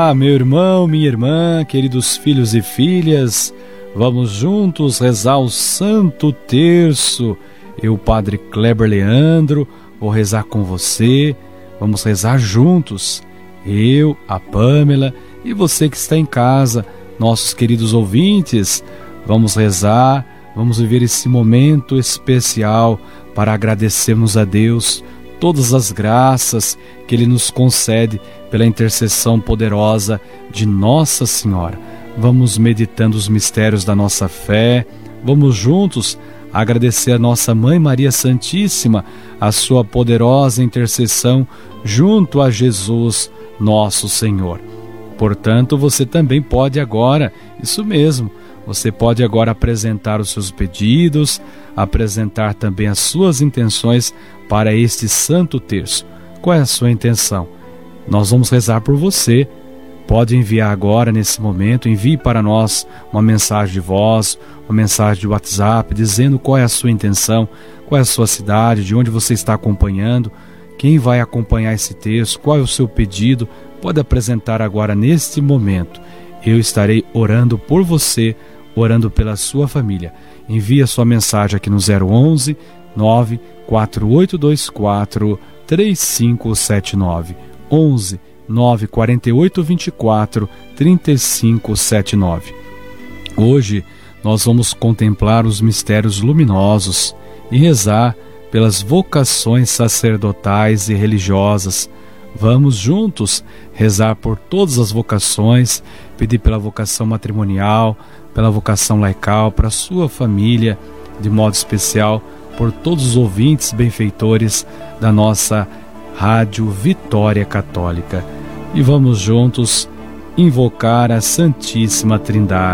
Meu irmão, minha irmã, queridos filhos e filhas, vamos juntos rezar o Santo Terço. Eu, Padre Kleber Leandro, vou rezar com você. Vamos rezar juntos. Eu, a Pâmela e você que está em casa, nossos queridos ouvintes. Vamos rezar, vamos viver esse momento especial para agradecermos a Deus todas as graças que Ele nos concede pela intercessão poderosa de Nossa Senhora. Vamos meditando os mistérios da nossa fé, vamos juntos agradecer a nossa Mãe Maria Santíssima, a sua poderosa intercessão junto a Jesus, nosso Senhor. Portanto, você também pode agora, isso mesmo, você pode agora apresentar os seus pedidos, apresentar também as suas intenções para este Santo Terço. Qual é a sua intenção? Nós vamos rezar por você. Pode enviar agora, nesse momento, envie para nós uma mensagem de voz, uma mensagem de WhatsApp, dizendo qual é a sua intenção, qual é a sua cidade, de onde você está acompanhando, quem vai acompanhar esse texto, qual é o seu pedido. Pode apresentar agora neste momento. Eu estarei orando por você, orando pela sua família. Envie a sua mensagem aqui no 011 94824 3579. 11 94824 3579. Hoje nós vamos contemplar os mistérios luminosos e rezar pelas vocações sacerdotais e religiosas. Vamos juntos rezar por todas as vocações, pedir pela vocação matrimonial, pela vocação laical, para a sua família, de modo especial por todos os ouvintes benfeitores da nossa Rádio Vitória Católica. E vamos juntos invocar a Santíssima Trindade.